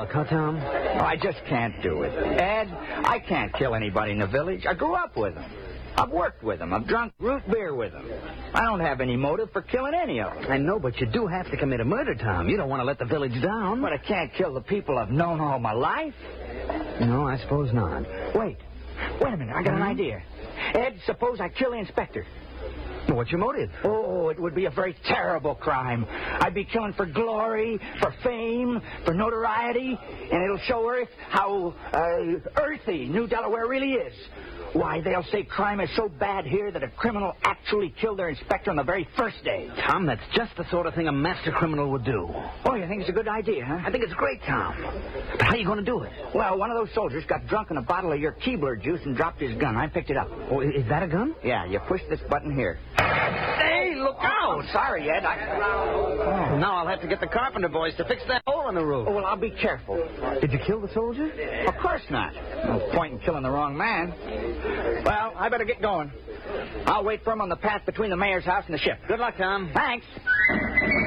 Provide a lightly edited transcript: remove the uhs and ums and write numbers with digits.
luck, huh, Tom? Oh, I just can't do it. Ed, I can't kill anybody in the village. I grew up with them. I've worked with them. I've drunk root beer with them. I don't have any motive for killing any of them. I know, but you do have to commit a murder, Tom. You don't want to let the village down. But I can't kill the people I've known all my life. No, I suppose not. Wait a minute. I got an idea. Ed, suppose I kill the inspector. Well, what's your motive? Oh, it would be a very terrible crime. I'd be killing for glory, for fame, for notoriety, and it'll show Earth how earthy New Delaware really is. Why, they'll say crime is so bad here that a criminal actually killed their inspector on the very first day. Tom, that's just the sort of thing a master criminal would do. Oh, you think it's a good idea, huh? I think it's great, Tom. But how are you going to do it? Well, one of those soldiers got drunk on a bottle of your Keebler juice and dropped his gun. I picked it up. Oh, is that a gun? Yeah, you push this button here. Hey, look out! Oh, sorry, Ed. Oh, now I'll have to get the carpenter boys to fix that hole in the roof. Oh, well, I'll be careful. Did you kill the soldier? Of course not. No point in killing the wrong man. Well, I better get going. I'll wait for him on the path between the mayor's house and the ship. Good luck, Tom. Thanks.